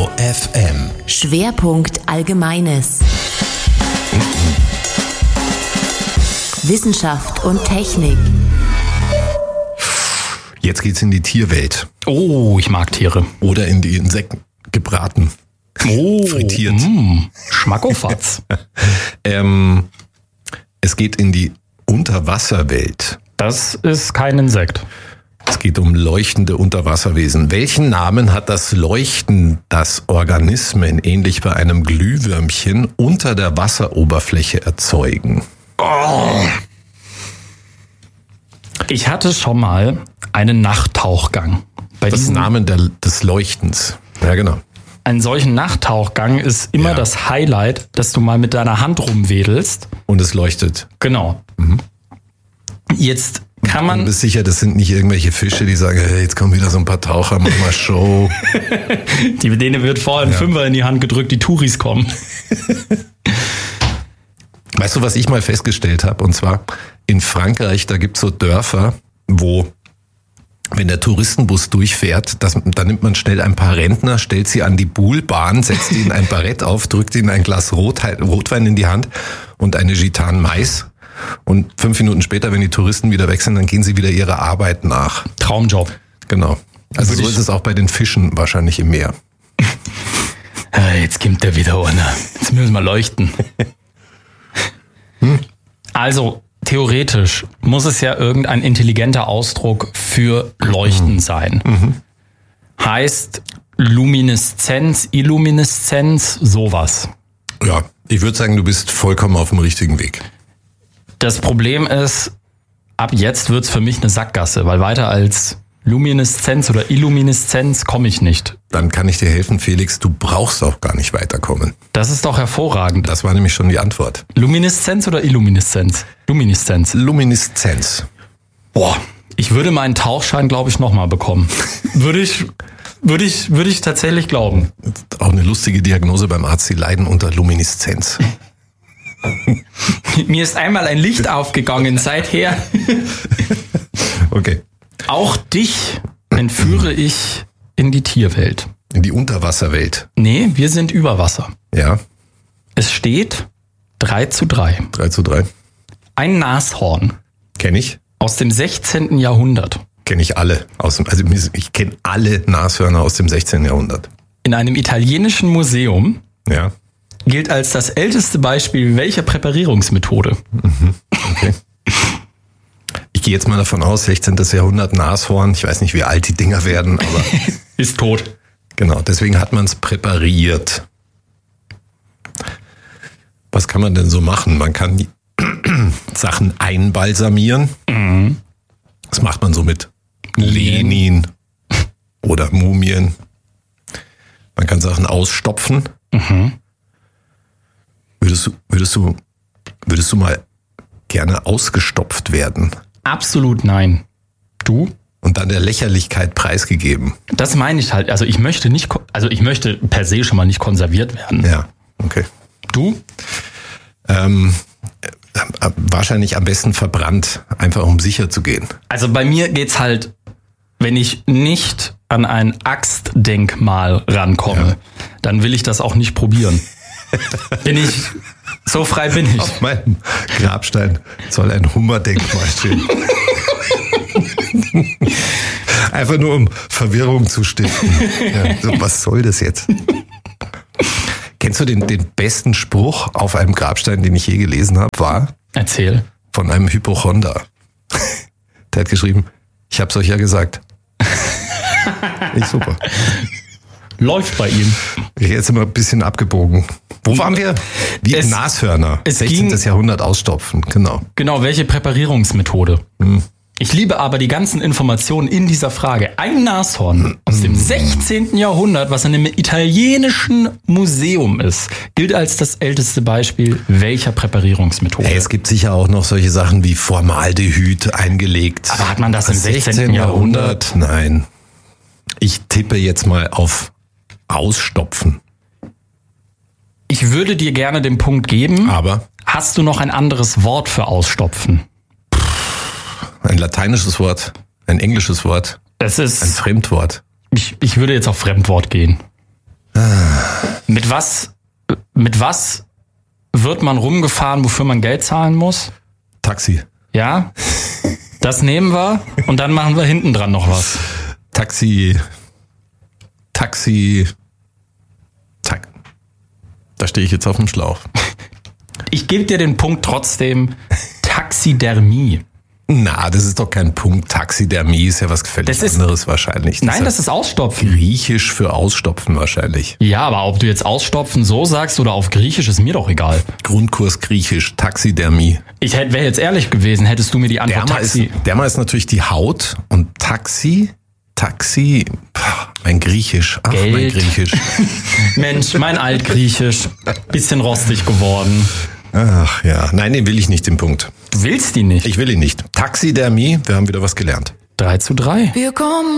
Detektor FM. Schwerpunkt Allgemeines. Wissenschaft und Technik. Jetzt geht's in die Tierwelt. Oh, ich mag Tiere. Oder in die Insekten gebraten. Oh, frittiert. Schmackofatz. Es geht in die Unterwasserwelt. Das ist kein Insekt. Es geht um leuchtende Unterwasserwesen. Welchen Namen hat das Leuchten, das Organismen, ähnlich bei einem Glühwürmchen, unter der Wasseroberfläche erzeugen? Oh. Ich hatte schon mal einen Nachttauchgang. Das ist Namen des Leuchtens. Ja, genau. Einen solchen Nachttauchgang ist immer das Highlight, dass du mal mit deiner Hand rumwedelst. Und es leuchtet. Genau. Jetzt kann man... Du bist sicher, das sind nicht irgendwelche Fische, die sagen, hey, jetzt kommen wieder so ein paar Taucher, mach mal Show. Denen wird vorher ein Fünfer in die Hand gedrückt, die Touris kommen. Weißt du, was ich mal festgestellt habe? Und zwar in Frankreich, da gibt's so Dörfer, wo, wenn der Touristenbus durchfährt, da nimmt man schnell ein paar Rentner, stellt sie an die Buhlbahn, setzt ihnen ein Barett auf, drückt ihnen ein Glas Rotwein in die Hand und eine Gitan Mais. Und 5 Minuten später, wenn die Touristen wieder weg sind, dann gehen sie wieder ihrer Arbeit nach. Traumjob. Genau. Also so ist es auch bei den Fischen wahrscheinlich im Meer. Jetzt kommt der wieder einer. Jetzt müssen wir leuchten. Also, theoretisch muss es ja irgendein intelligenter Ausdruck für Leuchten sein. Heißt Lumineszenz, Illumineszenz, sowas. Ja, ich würde sagen, du bist vollkommen auf dem richtigen Weg. Das Problem ist, ab jetzt wird's für mich eine Sackgasse, weil weiter als Lumineszenz oder Illumineszenz komme ich nicht. Dann kann ich dir helfen, Felix, du brauchst auch gar nicht weiterkommen. Das ist doch hervorragend. Das war nämlich schon die Antwort. Lumineszenz oder Illumineszenz? Lumineszenz. Lumineszenz. Boah, ich würde meinen Tauchschein, glaube ich, nochmal bekommen. Würde ich tatsächlich glauben. Auch eine lustige Diagnose beim Arzt, sie leiden unter Lumineszenz. Mir ist einmal ein Licht aufgegangen, seither. Okay. Auch dich entführe ich in die Tierwelt. In die Unterwasserwelt. Nee, wir sind über Wasser. Ja. Es steht 3:3. 3:3. Ein Nashorn. Kenn ich. Aus dem 16. Jahrhundert. Kenne ich alle. Ich kenne alle Nashörner aus dem 16. Jahrhundert. In einem italienischen Museum. Ja. Gilt als das älteste Beispiel welcher Präparierungsmethode. Okay. Ich gehe jetzt mal davon aus, 16. Jahrhundert Nashorn. Ich weiß nicht, wie alt die Dinger werden, aber... Ist tot. Genau, deswegen hat man es präpariert. Was kann man denn so machen? Man kann die Sachen einbalsamieren. Das macht man so mit Lenin oder Mumien. Man kann Sachen ausstopfen. Würdest du mal gerne ausgestopft werden? Absolut nein. Du? Und dann der Lächerlichkeit preisgegeben. Das meine ich halt. Also ich möchte per se schon mal nicht konserviert werden. Ja, okay. Du? Wahrscheinlich am besten verbrannt, einfach um sicher zu gehen. Also bei mir geht's halt, wenn ich nicht an ein Axtdenkmal rankomme, dann will ich das auch nicht probieren. So frei bin ich. Auf meinem Grabstein soll ein Hummerdenkmal stehen. Einfach nur um Verwirrung zu stiften. Ja, so, was soll das jetzt? Kennst du den besten Spruch auf einem Grabstein, den ich je gelesen habe, war? Erzähl. Von einem Hypochonder. Der hat geschrieben, ich hab's euch ja gesagt. Nicht super. Läuft bei ihm. Jetzt sind wir ein bisschen abgebogen. Wo waren wir? Wie Nashörner. 16. Jahrhundert ausstopfen, genau. Genau, welche Präparierungsmethode? Ich liebe aber die ganzen Informationen in dieser Frage. Ein Nashorn aus dem 16. Jahrhundert, was in einem italienischen Museum ist, gilt als das älteste Beispiel welcher Präparierungsmethode. Hey, es gibt sicher auch noch solche Sachen wie Formaldehyd eingelegt. Aber hat man das im 16. Jahrhundert? Nein. Ich tippe jetzt mal auf Ausstopfen. Ich würde dir gerne den Punkt geben. Aber? Hast du noch ein anderes Wort für Ausstopfen? Ein lateinisches Wort, ein englisches Wort, Es ist ein Fremdwort. Ich würde jetzt auf Fremdwort gehen. Mit was wird man rumgefahren, wofür man Geld zahlen muss? Taxi. Ja, das nehmen wir und dann machen wir hinten dran noch was. Taxi. Da stehe ich jetzt auf dem Schlauch. Ich gebe dir den Punkt trotzdem. Taxidermie. Na, das ist doch kein Punkt. Taxidermie ist ja was völlig anderes wahrscheinlich. Das ist Ausstopfen. Griechisch für Ausstopfen wahrscheinlich. Ja, aber ob du jetzt Ausstopfen so sagst oder auf Griechisch, ist mir doch egal. Grundkurs Griechisch, Taxidermie. Ich wäre jetzt ehrlich gewesen, hättest du mir die Antwort Derma ist natürlich die Haut und Taxi, mein Griechisch. Ach, Geld. mein Griechisch. Mensch, mein Altgriechisch. Bisschen rostig geworden. Ach ja, nein, den will ich nicht, den Punkt. Du willst die nicht? Ich will ihn nicht. Taxidermie, wir haben wieder was gelernt. 3:3. Wir kommen